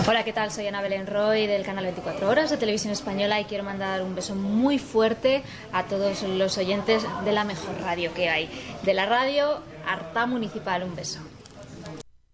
Hola, ¿qué tal? Soy Ana Belén Roy del canal 24 Horas de Televisión Española y quiero mandar un beso muy fuerte a todos los oyentes de la mejor radio que hay, de la radio Artá Municipal. Un beso.